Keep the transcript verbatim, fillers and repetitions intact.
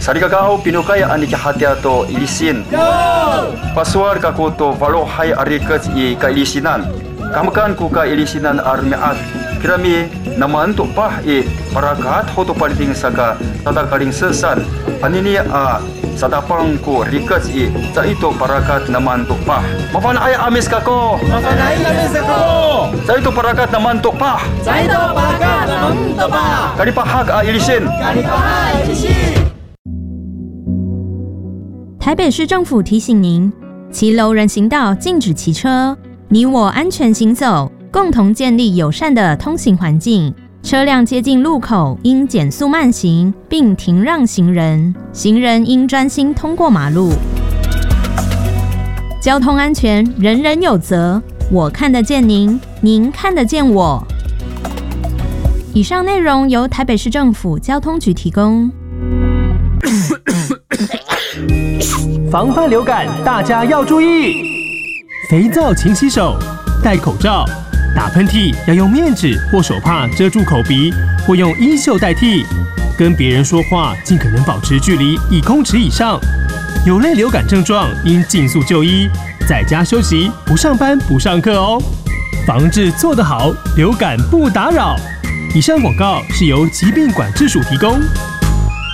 Sa kagao pinukaya ani kahatia to ilisin. Paswar kako to valo hai arikat i ka ilisinan. Kamakan ku ka ilisinan armeat. Kirami naman to pah i parakat ho to paliting saka tatakaring sesan. Anini a sadapang ko rikat i sa ito parakat naman to pah. Mapanay amis kako. Mapanay amis kako. Sa ito parakat naman to pah. Sa ito parakat naman to pah. Kanipahag a ilisin. Kanipahag ilisin. 台北市政府提醒您：骑楼人行道禁止骑车，你我安全行走，共同建立友善的通行环境。车辆接近路口应减速慢行，并停让行人。行人应专心通过马路。交通安全，人人有责。我看得见您，您看得见我。以上内容由台北市政府交通局提供。 防范流感，大家要注意：肥皂勤洗手，戴口罩，打喷嚏要用面纸或手帕遮住口鼻，或用衣袖代替。跟别人说话尽可能保持距离一公尺以上。有类流感症状应尽速就医，在家休息，不上班不上课哦。防治做得好，流感不打扰。以上广告是由疾病管制署提供。